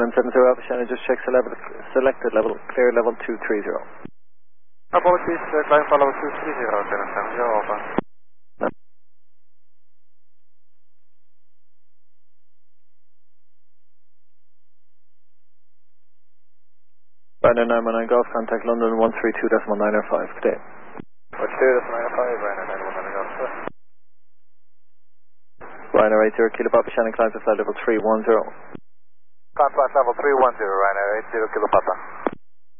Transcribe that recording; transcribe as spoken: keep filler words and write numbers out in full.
Ireland seven zero Alpha Shannon, just check the level, selected level, clear level two three zero. Apologies, uh, climb for level two three zero, seven zero Alpha. Ryanair nine one nine Golf, contact London one three two point nine five, good day. one three two point nine five, Ryanair nine one nine Golf, sir. Ryanair eight zero Kilo Papa Shannon, climb to flight level three one zero. Climb flight level three one zero, Ryanair eight zero Kilo Papa.